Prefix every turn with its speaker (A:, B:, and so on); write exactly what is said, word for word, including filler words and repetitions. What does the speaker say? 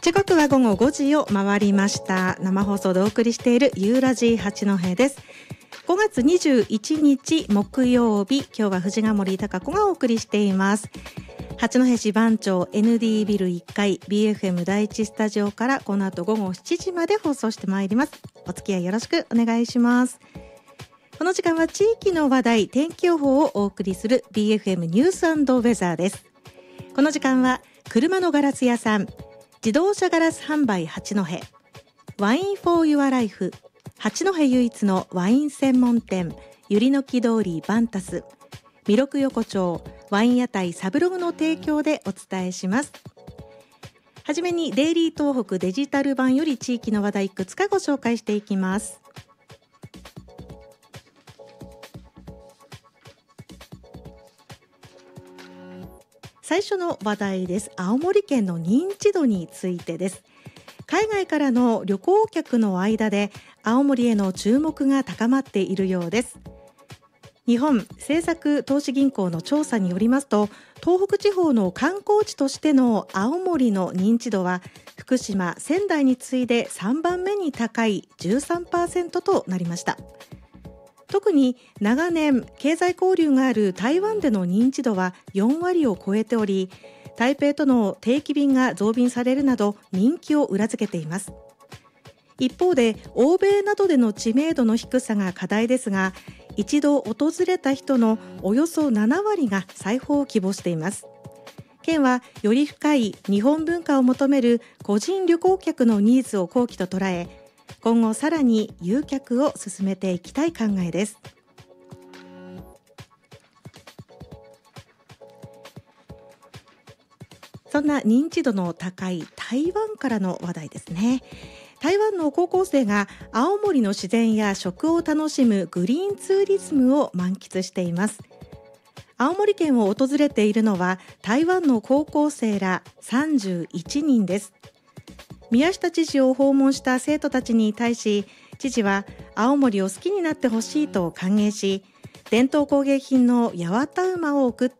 A: 時刻は午後ごじを回りました。生放送でお送りしているユーラジ八戸です。ごがつにじゅういちにち木曜日、今日は藤ヶ森貴子がお送りしています。八戸市番町 エヌディー ビルいっかい ビーエフエム 第一スタジオからこの後午後しちじまで放送してまいります。お付き合いよろしくお願いします。この時間は地域の話題、天気予報をお送りする ビーエフエム ニュース&ウェザーです。この時間は車のガラス屋さん、自動車ガラス販売八戸、ワインフォーユアライフ、八戸唯一のワイン専門店ゆりのき通りバンタス、弥勒横丁ワイン屋台サブログの提供でお伝えします。はじめにデイリー東北デジタル版より地域の話題いくつかご紹介していきます。最初の話題です。青森県の認知度についてです。海外からの旅行客の間で青森への注目が高まっているようです。日本政策投資銀行の調査によりますと、東北地方の観光地としての青森の認知度は福島、仙台に次いでさんばんめに高い じゅうさんパーセント となりました。特に長年経済交流がある台湾での認知度はよんわりを超えており、台北との定期便が増便されるなど人気を裏付けています。一方で欧米などでの知名度の低さが課題ですが、一度訪れた人のおよそななわりが再訪を希望しています。県はより深い日本文化を求める個人旅行客のニーズを好機と捉え、今後さらに誘客を進めていきたい考えです。そんな認知度の高い台湾からの話題ですね。台湾の高校生が青森の自然や食を楽しむグリーンツーリズムを満喫しています。青森県を訪れているのは台湾の高校生らさんじゅういちにんです。宮下知事を訪問した生徒たちに対し、知事は青森を好きになってほしいと歓迎し、伝統工芸品の八幡馬を贈っ